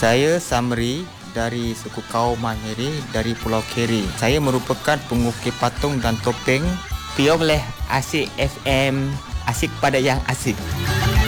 Saya Samri dari suku Kaum Mahiri dari Pulau Keri. Saya merupakan pengukir patung dan topeng. Piong leh Asik FM, asik pada yang asik.